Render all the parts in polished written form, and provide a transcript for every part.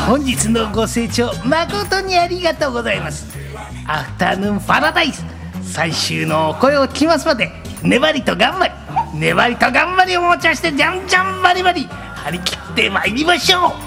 本日のご清聴誠にありがとうございます。アフタヌーンパラダイス最終のお声を聞きますまで粘りと頑張りを持ち合わせてじゃんじゃんバリバリ張り切ってまいりましょう。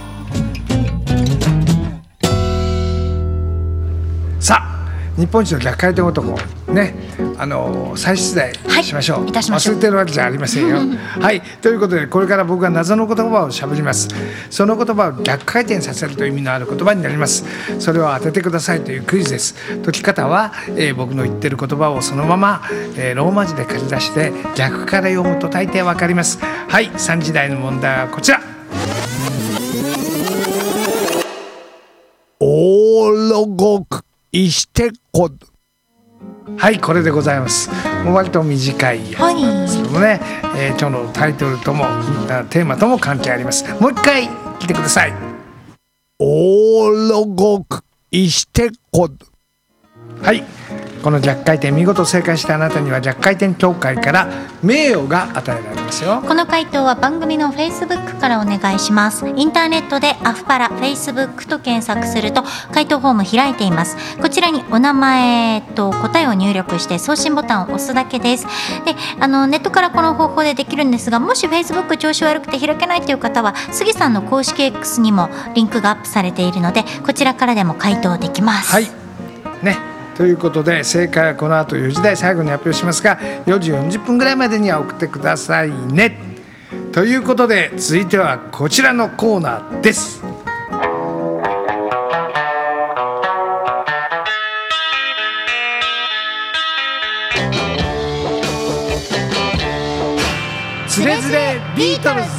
さあ、日本一の逆回転男ね、再出題しましょう、 いたしましょう。 忘れてるわけじゃありませんよはい、ということでこれから僕が謎の言葉をしゃべります。その言葉を逆回転させるという意味のある言葉になります。それを当ててくださいというクイズです。解き方は、僕の言ってる言葉をそのまま、ローマ字で書き出して逆から読むと大抵わかります。はい、3時台の問題はこちら。オーロゴクイシテコ。はい、これでございます。もう割と短いやつなんですけどもね、今日のタイトルともテーマとも関係あります。もう一回聞いてください。オーロゴクイシテコ。はい、この逆回転見事正解したあなたには逆回転協会から名誉が与えられますよ。 この回答は番組の Facebook からお願いします。インターネットでアフパラ Facebook と検索すると回答フォーム開いています。こちらにお名前と答えを入力して送信ボタンを押すだけです。で、ネットからこの方法でできるんですが、もし Facebook 調子悪くて開けないという方は杉さんの公式 X にもリンクがアップされているので、こちらからでも回答できます。 はいね、ということで正解はこの後4時台最後に発表しますが、4時40分ぐらいまでには送ってくださいね。ということで続いてはこちらのコーナーです。つれづれビートルズ。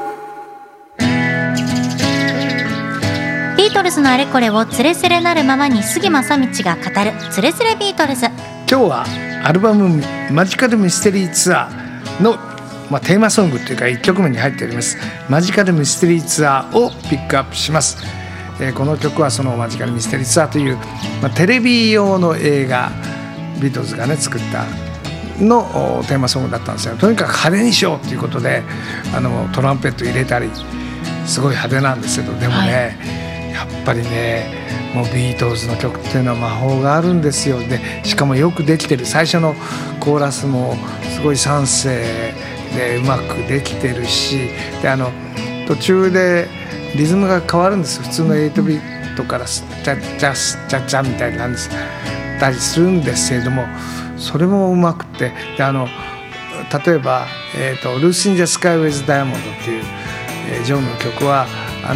ビートルズのあれこれをつれづれなるままに杉正道が語るつれづれビートルズ。 今日はアルバムマジカルミステリーツアーの、テーマソングというか1曲目に入っておりますマジカルミステリーツアーをピックアップします。この曲はそのマジカルミステリーツアーという、テレビ用の映画ビートルズがね作ったのテーマソングだったんですよ。とにかく派手にしようということでトランペット入れたりすごい派手なんですけど、でもね、やっぱりねもうビートルズの曲っていうのは魔法があるんですよ。でしかもよくできてる。最初のコーラスもすごい三声でうまくできてるし、で途中でリズムが変わるんです。普通の8ビートからスチャッチャスチャッチャみたいなんですたりするんですけれども、それもうまくて、で例えば、ルーシン・ジャ・スカイ・ウェイズ・ダイヤモンドっていう、ジョンの曲は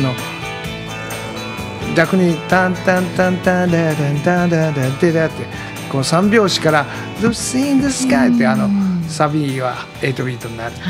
逆にタンタンタンタンダダンダダダデダってこの3拍子から Lucy in the Sky ってサビは8ビートになる。